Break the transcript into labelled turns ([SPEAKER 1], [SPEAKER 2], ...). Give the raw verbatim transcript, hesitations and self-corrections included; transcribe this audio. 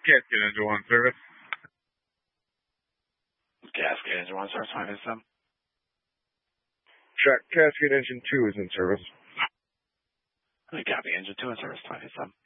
[SPEAKER 1] Cascade Engine one service.
[SPEAKER 2] Cascade Engine one service, twenty fifty-seven.
[SPEAKER 1] Check. Cascade Engine two is in service.
[SPEAKER 2] Copy. Engine two in service, twenty fifty-seven.